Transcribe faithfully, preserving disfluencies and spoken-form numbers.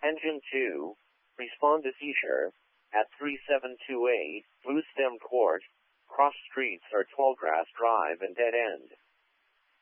Engine two, respond to seizure at three seven two eight, Blue Stem Court, cross streets are Tallgrass Drive and Dead End.